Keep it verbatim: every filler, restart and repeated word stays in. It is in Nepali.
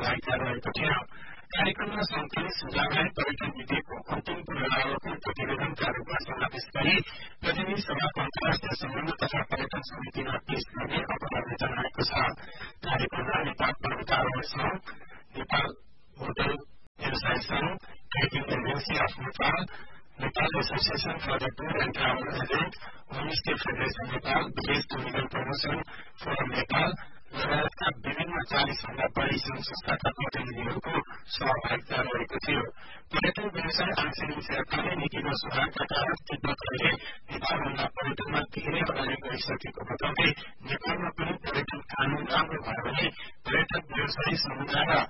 सहभागिता रहेको थियो। कार्यक्रममा सैंतालिस सुझावलाई पर्यटन विधेयकको अन्तिम पुनरावलोकन प्रतिवेदनका रूपमा समावेश गरी प्रतिनिधि सभाको अन्तर्राष्ट्रिय सम्बन्ध तथा पर्यटन समितिमा पेश गर्ने अपराध जनाएको छ। कार्यक्रममा नेपाल पर्वतारोहण संघ, नेपाल होटल व्यवसाय संघ, trekking agency of Nepal, Nepal association for the tour and travel agent, homestay federation Nepal, विदेश टुरिज्म प्रमोशन फोरम नेपाल लगायतका विभिन्न चालिस भन्दा बढ़ी संघ संस्थाका प्रतिनिधिहरूको सहभागिता रहेको थियो। पर्यटन व्यवसाय आंशिक विषयकाले नीतिमा सुधारका कारण तिब्बत अहिले नेपालभन्दा पर्यटनमा धेरै अगाडि गइसकेको बताउँदै नेपालमा पनि पर्यटन कानून राम्रो भयो भने पर्यटक व्यवसायी समुदाय र